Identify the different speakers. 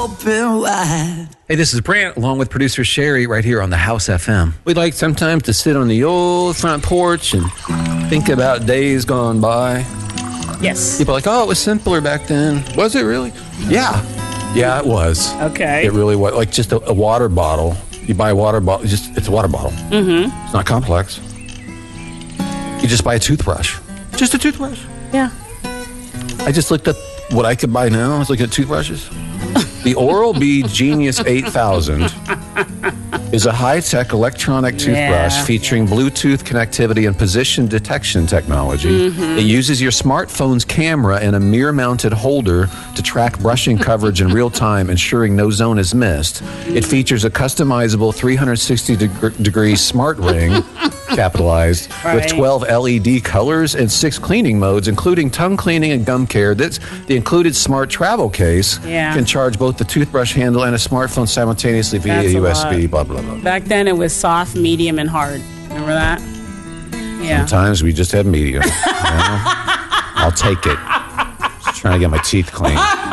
Speaker 1: open wide.
Speaker 2: Hey, this is Brant, along with producer Sherry, right here on the House FM.
Speaker 3: We like sometimes to sit on the old front porch and think about days gone by.
Speaker 4: Yes.
Speaker 3: People are like, oh, it was simpler back then. Was it really? Yeah. Yeah, it was.
Speaker 4: Okay.
Speaker 3: It really was. Like just a water bottle. You buy a water bottle, it's a water bottle. Mm-hmm. It's not complex. You just buy a toothbrush. Just a toothbrush.
Speaker 4: Yeah.
Speaker 3: I just looked up what I could buy now. I was looking at toothbrushes. The Oral-B Genius 8000 is a high-tech electronic toothbrush featuring Bluetooth connectivity and position detection technology. It uses your smartphone's camera and a mirror-mounted holder to track brushing coverage in real time, ensuring no zone is missed. It features a customizable 360-degree smart ring, capitalized, with 12 LED colors and 6 cleaning modes, including tongue cleaning and gum care. The included smart travel case can charge both the toothbrush handle and a smartphone simultaneously via USB, blah, blah, blah.
Speaker 4: Back then it was soft, medium, and hard. Remember that? Yeah.
Speaker 3: Sometimes we just have medium. You know? I'll take it. Just trying to get my teeth clean.